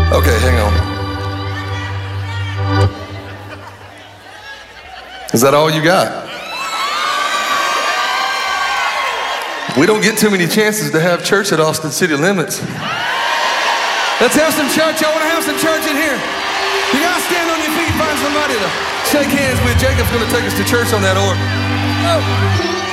Okay, hang on. Is that all you got? We don't get too many chances to have church at Austin City Limits. Let's have some church. I want to have some church in here. You guys stand on your feet, find somebody to shake hands with. Jacob's going to take us to church on that organ. Oh.